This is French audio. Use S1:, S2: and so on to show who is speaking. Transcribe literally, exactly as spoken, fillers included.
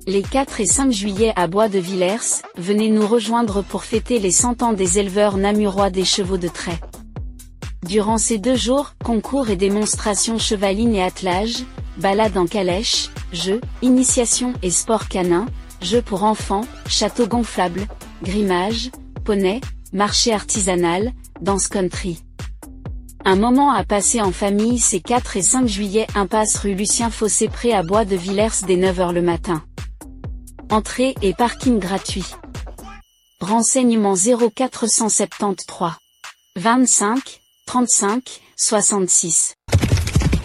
S1: Les quatre et cinq juillet à Bois de Villers, venez nous rejoindre pour fêter les cent ans des éleveurs namurois des chevaux de trait. Durant ces deux jours, concours et démonstrations chevalines et attelages, balades en calèche, jeux, initiation et sport canin, jeux pour enfants, château gonflable, grimage, poney, marché artisanal, danse country. Un moment à passer en famille ces quatre et cinq juillet impasse rue Lucien Fossé-Pré à Bois de Villers dès neuf heures le matin. Entrée et parking gratuit. Renseignements zéro quatre cent soixante-treize vingt-cinq trente-cinq soixante-six.